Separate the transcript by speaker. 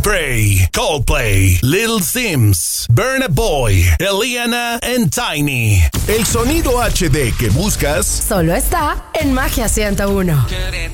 Speaker 1: Prey, Coldplay, Lil Sims, Burna Boy, Eliana and Tiny. El sonido HD que buscas
Speaker 2: solo está en Magia 101.